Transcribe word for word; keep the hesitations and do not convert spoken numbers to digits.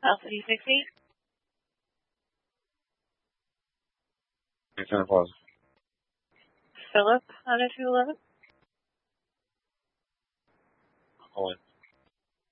Alpha D six eight. Return positive. Philip on two eleven.